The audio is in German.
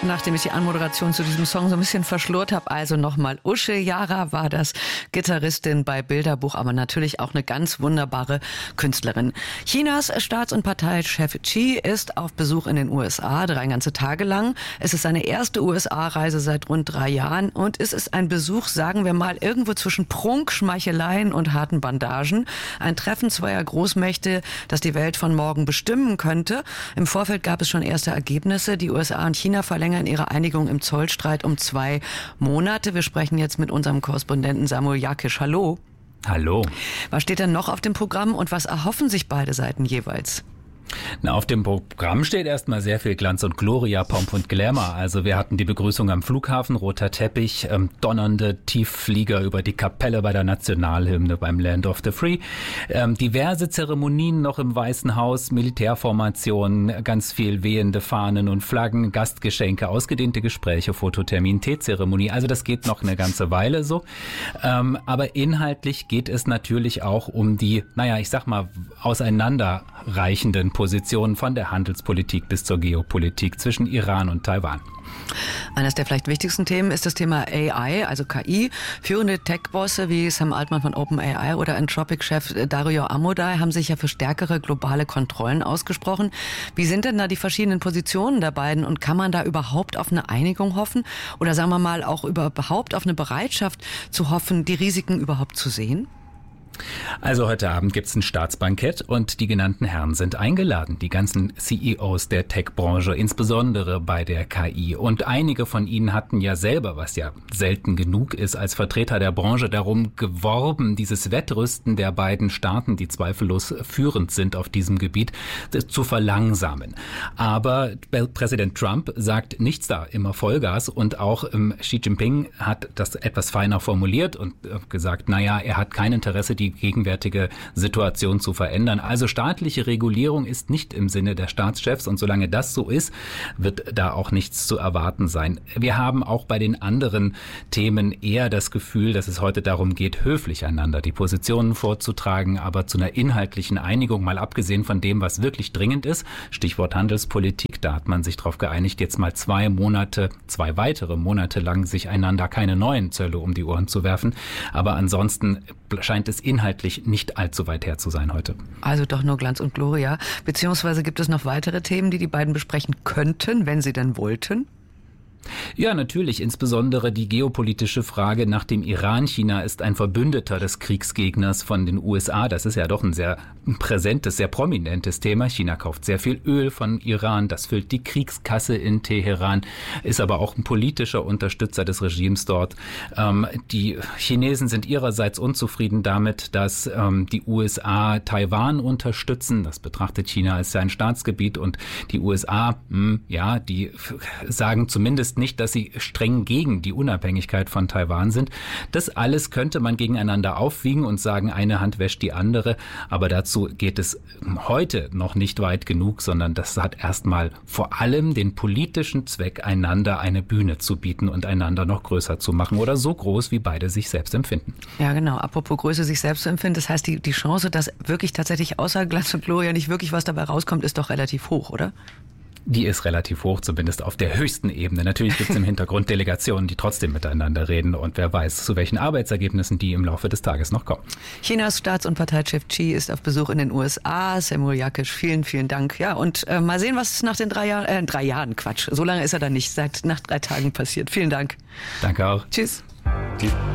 Nachdem ich die Anmoderation zu diesem Song so ein bisschen verschlurrt habe, also nochmal, Usche Yara war das, Gitarristin bei Bilderbuch, aber natürlich auch eine ganz wunderbare Künstlerin. Chinas Staats- und Parteichef Xi ist auf Besuch in den USA, 3 ganze Tage lang. Es ist seine erste USA-Reise seit rund 3 Jahren und es ist ein Besuch, sagen wir mal, irgendwo zwischen Prunk, Schmeicheleien und harten Bandagen. Ein Treffen zweier Großmächte, das die Welt von morgen bestimmen könnte. Im Vorfeld gab es schon erste Ergebnisse. Die USA und China verlängern ihre Einigung im Zollstreit um 2 Monate. Wir sprechen jetzt mit unserem Korrespondenten Samuel Jakisch. Hallo. Hallo. Was steht denn noch auf dem Programm und was erhoffen sich beide Seiten jeweils? Na, auf dem Programm steht erstmal sehr viel Glanz und Gloria, Pomp und Glamour. Also wir hatten die Begrüßung am Flughafen, roter Teppich, donnernde Tiefflieger über die Kapelle bei der Nationalhymne beim Land of the Free, diverse Zeremonien noch im Weißen Haus, Militärformationen, ganz viel wehende Fahnen und Flaggen, Gastgeschenke, ausgedehnte Gespräche, Fototermin, Teezeremonie. Also das geht noch eine ganze Weile so. Aber inhaltlich geht es natürlich auch um die, ich sag mal, auseinanderreichenden Positionen von der Handelspolitik bis zur Geopolitik zwischen Iran und Taiwan. Eines der vielleicht wichtigsten Themen ist das Thema AI, also KI. Führende Tech-Bosse wie Sam Altman von OpenAI oder Anthropic-Chef Dario Amodei haben sich ja für stärkere globale Kontrollen ausgesprochen. Wie sind denn da die verschiedenen Positionen der beiden und kann man da überhaupt auf eine Einigung hoffen? Oder sagen wir mal auch überhaupt auf eine Bereitschaft zu hoffen, die Risiken überhaupt zu sehen? Also heute Abend gibt's ein Staatsbankett und die genannten Herren sind eingeladen. Die ganzen CEOs der Tech-Branche, insbesondere bei der KI. Und einige von ihnen hatten ja selber, was ja selten genug ist, als Vertreter der Branche darum geworben, dieses Wettrüsten der beiden Staaten, die zweifellos führend sind auf diesem Gebiet, zu verlangsamen. Aber Präsident Trump sagt nichts da, immer Vollgas. Und auch Xi Jinping hat das etwas feiner formuliert und gesagt, er hat kein Interesse, die gegenwärtige Situation zu verändern. Also staatliche Regulierung ist nicht im Sinne der Staatschefs und solange das so ist, wird da auch nichts zu erwarten sein. Wir haben auch bei den anderen Themen eher das Gefühl, dass es heute darum geht, höflich einander die Positionen vorzutragen, aber zu einer inhaltlichen Einigung, mal abgesehen von dem, was wirklich dringend ist, Stichwort Handelspolitik, da hat man sich darauf geeinigt, jetzt mal 2 weitere Monate lang sich einander keine neuen Zölle um die Ohren zu werfen. Aber ansonsten scheint es inhaltlich nicht allzu weit her zu sein heute. Also doch nur Glanz und Gloria. Beziehungsweise gibt es noch weitere Themen, die beiden besprechen könnten, wenn sie denn wollten? Ja, natürlich. Insbesondere die geopolitische Frage nach dem Iran. China ist ein Verbündeter des Kriegsgegners von den USA. Das ist ja doch ein sehr präsentes, sehr prominentes Thema. China kauft sehr viel Öl von Iran. Das füllt die Kriegskasse in Teheran, ist aber auch ein politischer Unterstützer des Regimes dort. Die Chinesen sind ihrerseits unzufrieden damit, dass die USA Taiwan unterstützen. Das betrachtet China als sein Staatsgebiet und die USA, die sagen zumindest nicht, dass sie streng gegen die Unabhängigkeit von Taiwan sind. Das alles könnte man gegeneinander aufwiegen und sagen, eine Hand wäscht die andere. Aber dazu geht es heute noch nicht weit genug, sondern das hat erstmal vor allem den politischen Zweck, einander eine Bühne zu bieten und einander noch größer zu machen oder so groß, wie beide sich selbst empfinden. Ja, genau. Apropos Größe sich selbst zu empfinden, das heißt, die Chance, dass wirklich tatsächlich außer Glanz und Gloria nicht wirklich was dabei rauskommt, ist doch relativ hoch, oder? Die ist relativ hoch, zumindest auf der höchsten Ebene. Natürlich gibt es im Hintergrund Delegationen, die trotzdem miteinander reden und wer weiß, zu welchen Arbeitsergebnissen die im Laufe des Tages noch kommen. Chinas Staats- und Parteichef Xi ist auf Besuch in den USA. Samuel Jakisch, vielen, vielen Dank. Ja, und mal sehen, was nach den 3 Jahren, so lange ist er da nicht, nach 3 Tagen passiert. Vielen Dank. Danke auch. Tschüss.